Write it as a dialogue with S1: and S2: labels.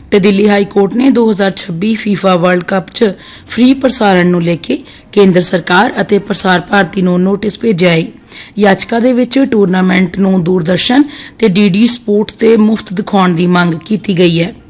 S1: ਤੇ Delhi high court ਨੇ 2026 FIFA world cup 'ਚ ਫ੍ਰੀ ਪ੍ਰਸਾਰਣ ਨੂੰ ਲੈ ਕੇ ਕੇਂਦਰ ਸਰਕਾਰ ਅਤੇ ਪ੍ਰਸਾਰ ਭਾਰਤੀ ਨੂੰ ਨੋਟਿਸ ਭੇਜਿਆ ਹੈ। ਯਾਚਕਾ ਦੇ ਵਿੱਚ ਟੂਰਨਾਮੈਂਟ ਨੂੰ ਦੂਰਦਰਸ਼ਨ ਤੇ ਡੀਡੀ ਸਪੋਰਟਸ ਤੇ ਮੁਫਤ ਦਿਖਾਉਣ ਦੀ ਮੰਗ ਕੀਤੀ ਗਈ ਹੈ।